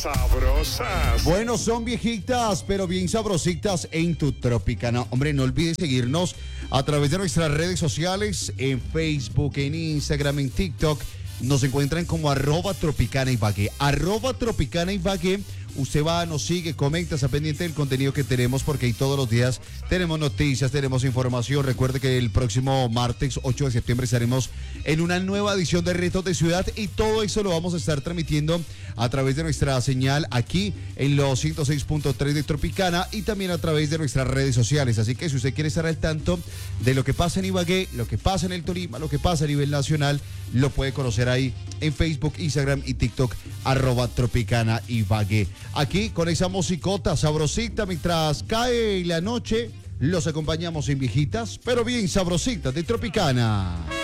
sabrosas. Bueno, son viejitas, pero bien sabrositas en tu Tropicana. Hombre, no olvides seguirnos a través de nuestras redes sociales, en Facebook, en Instagram, en TikTok. Nos encuentran como @TropicanaIbagué. @TropicanaIbagué. Usted va, nos sigue, comenta, está pendiente del contenido que tenemos porque ahí todos los días tenemos noticias, tenemos información. Recuerde que el próximo martes 8 de septiembre estaremos en una nueva edición de Retos de Ciudad y todo eso lo vamos a estar transmitiendo a través de nuestra señal aquí en los 106.3 de Tropicana y también a través de nuestras redes sociales. Así que si usted quiere estar al tanto de lo que pasa en Ibagué, lo que pasa en el Tolima, lo que pasa a nivel nacional, lo puede conocer ahí en Facebook, Instagram y TikTok, @TropicanaIbagué. Aquí con esa musicota sabrosita mientras cae la noche, los acompañamos en viejitas, pero bien sabrositas de Tropicana.